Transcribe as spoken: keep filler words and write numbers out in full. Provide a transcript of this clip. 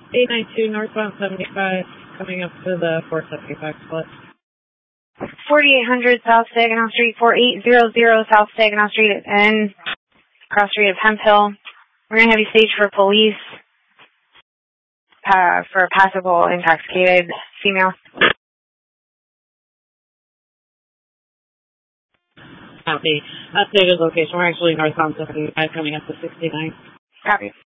eight nine two northbound seventy-five, coming up to the four seventy-five split. forty-eight hundred South Saginaw Street, forty-eight hundred South Saginaw Street, and cross street of Hemp Hill. We're going to have you staged for police uh, for a possible intoxicated female. Copy. Updated location. We're actually northbound seventy-five, coming up to sixty-nine. Copy.